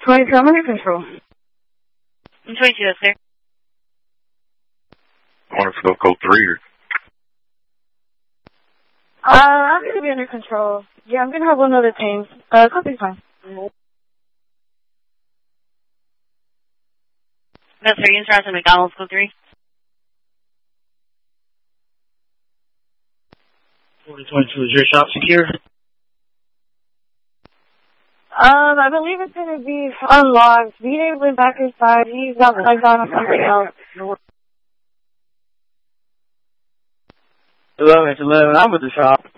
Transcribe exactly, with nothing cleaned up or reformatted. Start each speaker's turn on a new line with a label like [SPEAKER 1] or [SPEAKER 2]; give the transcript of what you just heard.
[SPEAKER 1] twenty-two, I'm under control.
[SPEAKER 2] I'm twenty-two, that's clear.
[SPEAKER 3] I want to go code three or...
[SPEAKER 1] Uh, I'm going to be under control. Yeah, I'm going to have one other team. Uh, copy's fine.
[SPEAKER 2] That's three, Insurance and McDonald's, code three.
[SPEAKER 4] forty twenty-two, is your shop secure?
[SPEAKER 1] Um, I believe it's going to be unlocked. Being able to back inside, he's got plugged on or something else.
[SPEAKER 4] eleven, it's eleven, I'm with the shop.